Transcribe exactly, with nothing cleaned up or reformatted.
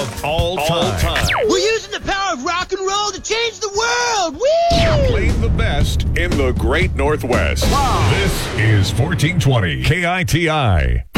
of all time. We're using the power of rock and roll to change the world. Woo! Playing the best in the Great Northwest. Wow. This is fourteen twenty K I T I.